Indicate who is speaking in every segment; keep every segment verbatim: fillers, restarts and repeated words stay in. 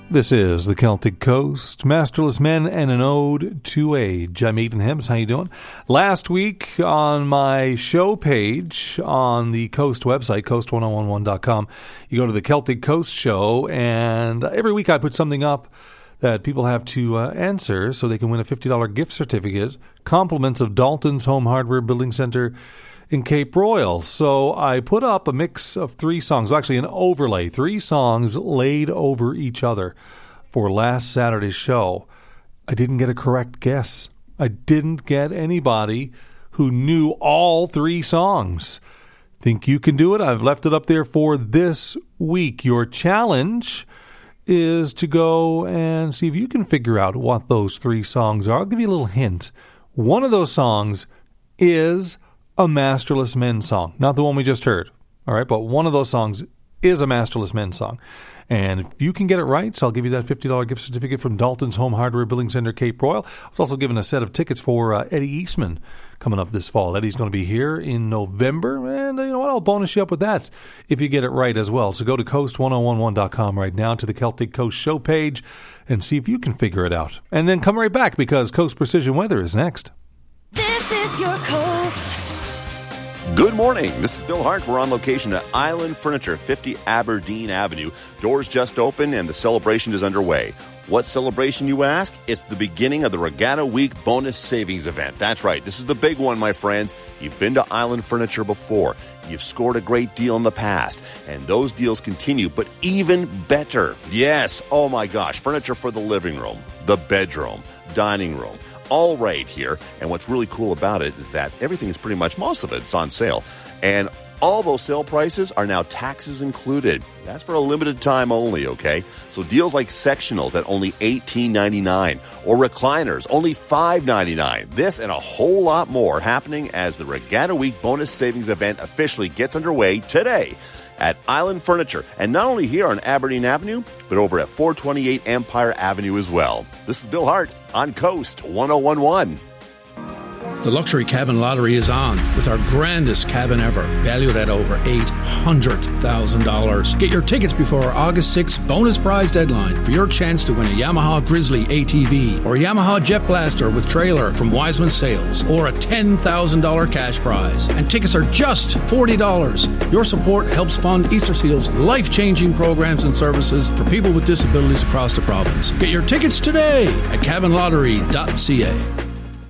Speaker 1: This is the Celtic Coast, Masterless Men and an Ode to Age. I'm Ethan Hibbs. How you doing? Last week on my show page on the Coast website, coast ten eleven dot com, you go to the Celtic Coast Show, and every week I put something up that people have to uh, answer so they can win a fifty dollars gift certificate, compliments of Dalton's Home Hardware Building Center in Cape Royal. So I put up a mix of three songs, well, actually an overlay, three songs laid over each other for last Saturday's show. I didn't get a correct guess. I didn't get anybody who knew all three songs. Think you can do it? I've left it up there for this week. Your challenge is to go and see if you can figure out what those three songs are. I'll give you a little hint. One of those songs is a Masterless Men song, not the one we just heard, all right? But one of those songs is a Masterless Men song. And if you can get it right, so I'll give you that fifty dollars gift certificate from Dalton's Home Hardware Building Center, Cape Royal. I was also given a set of tickets for uh, Eddie Eastman coming up this fall. Eddie's going to be here in November, and you know what? I'll bonus you up with that if you get it right as well. So go to coast ten eleven dot com right now to the Celtic Coast show page and see if you can figure it out. And then come right back because Coast Precision Weather is next.
Speaker 2: This is your Coast.
Speaker 3: Good morning. This is Bill Hart. We're on location at Island Furniture, fifty Aberdeen Avenue. Doors just open and the celebration is underway. What celebration, you ask? It's the beginning of the Regatta Week bonus savings event. That's right. This is the big one, my friends. You've been to Island Furniture before. You've scored a great deal in the past, and those deals continue, but even better. Yes, oh my gosh, furniture for the living room, the bedroom, dining room. All right here. And what's really cool about it is that everything is pretty much, most of it, it's on sale. And all those sale prices are now taxes included. That's for a limited time only, okay? So deals like sectionals at only eighteen ninety-nine or recliners only five ninety-nine. This and a whole lot more happening as the Regatta Week bonus savings event officially gets underway today at Island Furniture, and not only here on Aberdeen Avenue, but over at four twenty-eight Empire Avenue as well. This is Bill Hart on Coast ten eleven.
Speaker 4: The Luxury Cabin Lottery is on with our grandest cabin ever, valued at over eight hundred thousand dollars. Get your tickets before our August sixth bonus prize deadline for your chance to win a Yamaha Grizzly A T V or a Yamaha Jet Blaster with trailer from Wiseman Sales or a ten thousand dollars cash prize. And tickets are just forty dollars. Your support helps fund Easter Seal's life-changing programs and services for people with disabilities across the province. Get your tickets today at cabin lottery dot c a.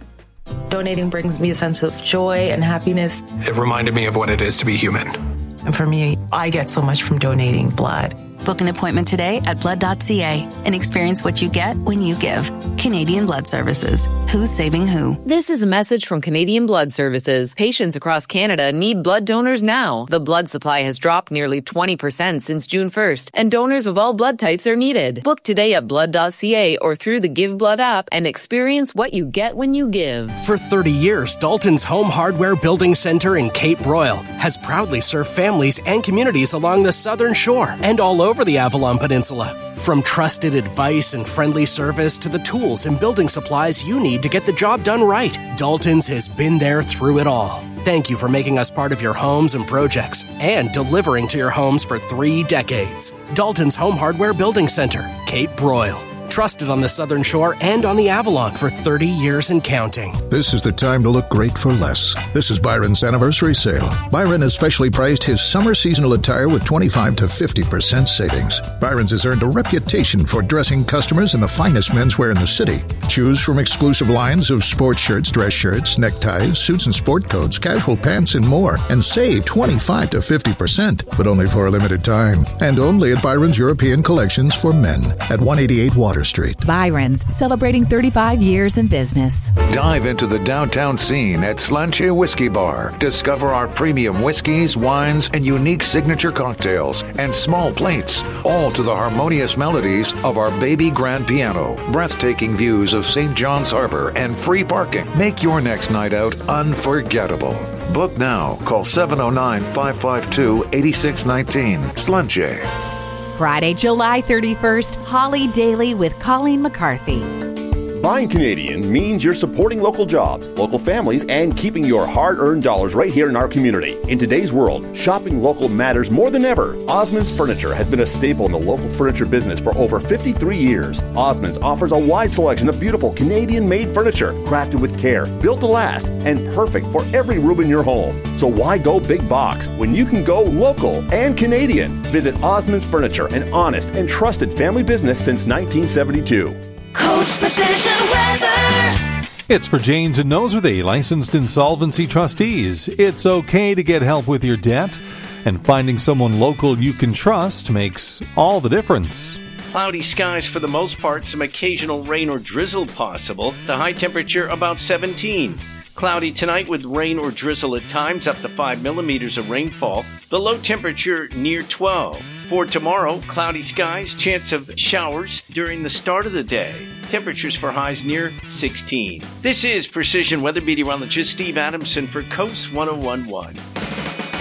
Speaker 5: Donating brings me a sense of joy and happiness.
Speaker 6: It reminded me of what it is to be human.
Speaker 5: And for me, I get so much from donating blood.
Speaker 7: Book an appointment today at blood dot c a and experience what you get when you give. Canadian Blood Services. Who's saving who?
Speaker 8: This is a message from Canadian Blood Services. Patients across Canada need blood donors now. The blood supply has dropped nearly twenty percent since June first, and donors of all blood types are needed. Book today at blood dot c a or through the Give Blood app and experience what you get when you give.
Speaker 9: For thirty years, Dalton's Home Hardware Building Center in Cape Royal has proudly served families and communities along the southern shore and all over the Avalon Peninsula. From trusted advice and friendly service to the tools and building supplies you need to get the job done right, Dalton's has been there through it all. Thank you for making us part of your homes and projects and delivering to your homes for three decades. Dalton's Home Hardware Building Center, Cape Royal. Trusted on the Southern Shore and on the Avalon for thirty years and counting.
Speaker 10: This is the time to look great for less. This is Byron's anniversary sale. Byron has specially priced his summer seasonal attire with twenty-five to fifty percent savings. Byron's has earned a reputation for dressing customers in the finest menswear in the city. Choose from exclusive lines of sports shirts, dress shirts, neckties, suits and sport coats, casual pants, and more, and save twenty-five to fifty percent, but only for a limited time. And only at Byron's European Collections for Men at one eighty-eight Water Street.
Speaker 11: Byron's, celebrating thirty-five years in business.
Speaker 12: Dive into the downtown scene at Slanche Whiskey Bar. Discover our premium whiskeys, wines, and unique signature cocktails and small plates, all to the harmonious melodies of our baby grand piano. Breathtaking views of Saint John's Harbor and free parking. Make your next night out unforgettable. Book now. Call seven oh nine, five five two, eight six one nine. Slanche.
Speaker 11: Friday, July thirty-first, Holly Daily with Colleen McCarthy.
Speaker 3: Buying Canadian means you're supporting local jobs, local families, and keeping your hard-earned dollars right here in our community. In today's world, shopping local matters more than ever. Osmond's Furniture has been a staple in the local furniture business for over fifty-three years. Osmond's offers a wide selection of beautiful Canadian-made furniture, crafted with care, built to last, and perfect for every room in your home. So why go big box when you can go local and Canadian? Visit Osmond's Furniture, an honest and trusted family business since nineteen seventy-two.
Speaker 2: Coast Precision Weather.
Speaker 1: It's for Janes and Noseworthy, licensed insolvency trustees. It's okay to get help with your debt, and finding someone local you can trust makes all the difference.
Speaker 13: Cloudy skies for the most part, some occasional rain or drizzle possible. The high temperature about seventeen. Cloudy tonight with rain or drizzle at times, up to five millimeters of rainfall. The low temperature near twelve. For tomorrow, cloudy skies, chance of showers during the start of the day. Temperatures for highs near sixteen. This is Precision Weather Meteorologist Steve Adamson for Coast one oh one point one.